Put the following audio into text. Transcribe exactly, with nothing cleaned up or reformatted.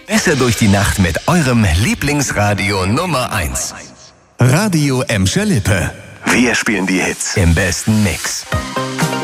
Besser durch die Nacht mit eurem Lieblingsradio Nummer eins. Radio Emscher Lippe. Wir spielen die Hits im besten Mix.